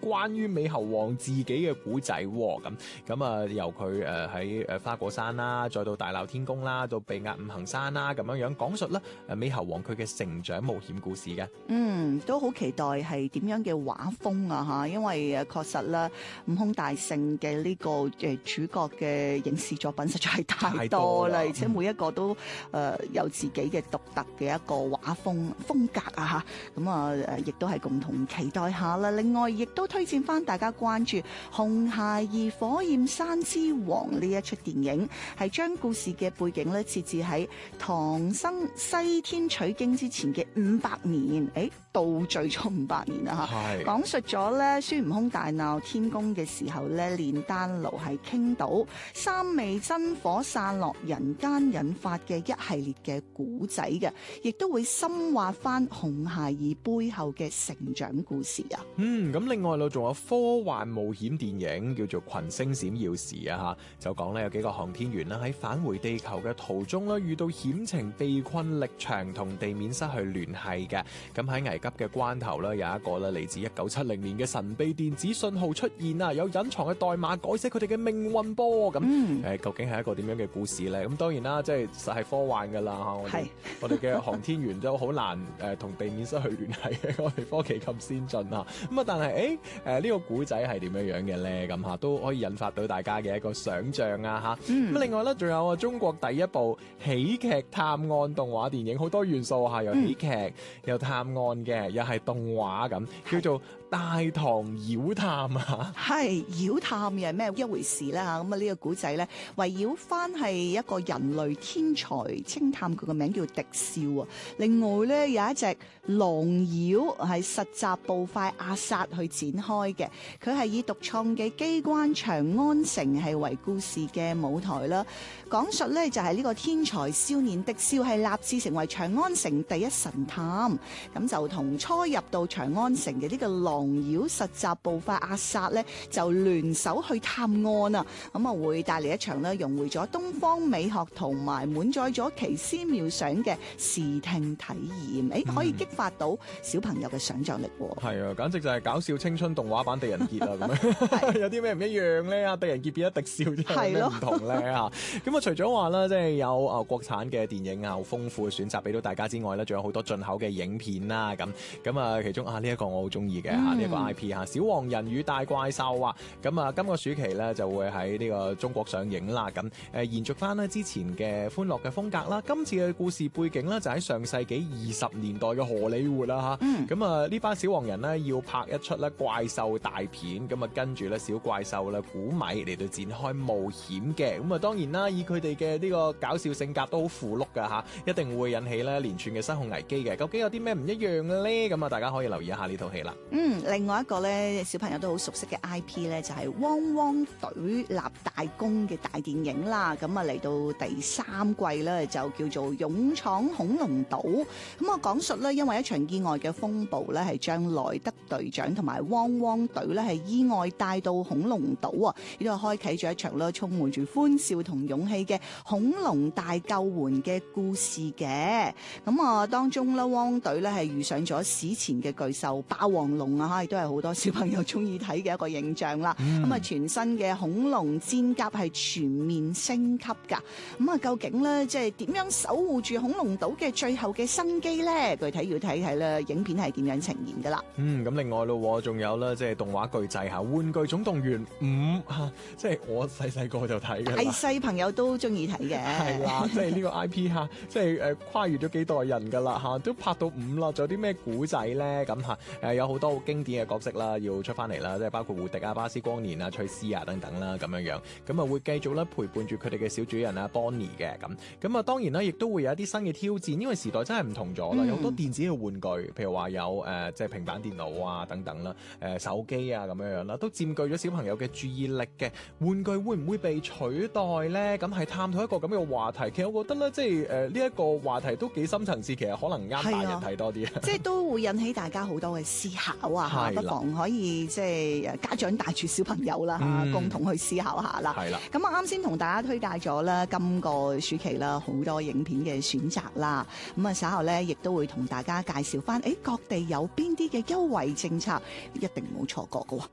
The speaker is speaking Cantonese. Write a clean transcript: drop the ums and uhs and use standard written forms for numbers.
關於美猴王自己嘅古仔咁啊，由佢喺花果山啦，再到大鬧天宮啦，到被壓五行山啦，咁樣講述啦美猴王佢嘅成長冒險故事嘅。 都好期待係點樣嘅畫風啊吓，因為確實啦，悟空大聖嘅呢個主角嘅影視作品實在係太多啦，而且每一個都有自己嘅獨特嘅一個畫風格啊吓，咁啊亦都係共同期待下啦。另外亦都推薦翻大家關注《紅孩兒火焰山之王》呢一出電影，係將故事嘅背景咧設置喺唐僧西天取經之前嘅500年，倒敘咗500年啊吓，講述咗咧孫悟空大鬧天宮嘅時候咧，煉丹爐係傾倒，三昧真火散落人間引發嘅一系列嘅古仔嘅，亦都會深挖翻紅孩兒背後嘅成長故事啊。 咁另外仲有科幻冒險電影叫做《群星閃耀時》啊吓，就講咧有幾個航天員啦喺返回地球嘅途中啦，遇到險情，被困力場，同地面失去聯繫嘅。咁喺危急嘅關頭啦，有一個咧嚟自1970年嘅神秘電子信號出現啊，有隱藏嘅代碼改寫佢哋嘅命運噃。咁究竟係一個點樣嘅故事咧？咁當然啦，即係實係科幻噶啦吓，我哋嘅航天員都好難同地面失去聯繫嘅，我哋科技咁先進啊。咁啊，但係呢個古仔係點樣樣嘅咧？咁吓都可以引發到大家嘅一個想象啊吓。咁另外咧，仲有中國第一部喜劇探案動畫電影，好多元素吓，有喜劇，有探案嘅，又係動畫咁，叫做《大唐妖探》啊。 係妖探又係咩一回事咧吓？咁啊呢個古仔咧圍繞翻係一個人類天才偵探，佢個名叫狄少啊。另外咧有一隻狼妖係實習步快阿薩去展開嘅，佢係以獨創嘅機關長安城係為故事嘅舞台啦。講述咧就係呢個天才少年狄少係立志成為長安城第一神探，咁就同初入到長安城嘅呢個狼妖實習步快阿薩咧就聯手去探案啊。咁啊會帶嚟一場咧融匯咗東方美學同埋滿載咗奇思妙想嘅視聽體驗，可以激發到小朋友嘅想象力。 係啊，簡直就係搞笑青春動畫版狄仁傑啊咁樣。有啲咩唔一樣咧？狄仁傑變咗狄少之後有咩唔同咧？咁啊除咗話啦，即係有國產嘅電影啊，好豐富嘅選擇俾到大家之外咧，仲有好多進口嘅影片啦。咁啊，其中呢一個我好中意嘅呢一個 IP 小黃人與大怪獸啊。咁啊，今個暑期咧就會喺呢個中國上映啦。咁延續翻咧之前嘅歡樂嘅風格啦。今次嘅故事背景咧就喺上世紀20年代嘅荷里活啦吓。咁啊呢班小黃人咧要拍一出咧怪獸大片，咁啊跟住咧小怪獸咧古米嚟到展開冒險嘅。咁啊當然啦，以佢哋嘅呢個搞笑性格都好符碌噶吓，一定會引起咧連串嘅失控危機嘅。究竟有啲咩唔一樣嘅咧？咁啊大家可以留意一下呢套戲啦。 另外一個咧小朋友都好熟悉嘅 IP 咧就係汪汪隊立大功嘅大電影啦。咁啊嚟到第3季咧就叫做勇闖恐龍島。咁啊講述咧因為一場意外嘅風暴咧係將萊德隊長同埋汪汪隊咧係意外帶到恐龍島啊，亦都係開啟咗一場咧充滿住歡笑同勇氣嘅恐龍大救援嘅故事嘅。咁啊當中咧汪隊咧係遇上咗史前嘅巨獸霸王龍啊，亦都係好多小朋友中意睇嘅一個形象啦。咁啊全新嘅恐龍戰甲係全面升級噶。咁啊究竟咧即係點樣守護住恐龍島嘅最後嘅生機咧？具體要睇睇咧影片係點樣呈現噶啦。 咁另外咯，仲有啦，即係動畫巨製玩具總動員5即係我細個就睇嘅， 細朋友都中意睇嘅。 係啦，即係呢個 IP 即係跨越咗幾代人噶啦都拍到5啦，仲有啲咩古仔咧？咁有好多好經典嘅角色啦，要出翻嚟啦，即係包括胡迪啊、巴斯光年啊、翠絲啊等等啦，咁樣咁啊會繼續咧陪伴住佢哋嘅小主人啊 Bonnie 嘅咁啊，當然啦，亦都會有一啲新嘅挑戰，因為時代真係唔同咗啦，有好多電子嘅玩具，譬如話有即係平板電腦啊等等啦，手機啊咁樣啦，都佔據咗小朋友嘅注意力嘅。玩具會唔會被取代咧？咁係探討一個咁嘅話題。其實我覺得咧，即係呢一個話題都幾深層次，其實可能啱大人睇多啲。即係都會引起大家好多嘅思考啊！不妨可以即係家長帶住小朋友啦共同去思考下啦。係啦。咁啊啱先同大家推介咗啦，今個暑期啦好多影片嘅選擇啦。咁啊稍後咧亦都會同大家介紹翻，各地有邊啲嘅優惠政策，一定唔好錯過噶。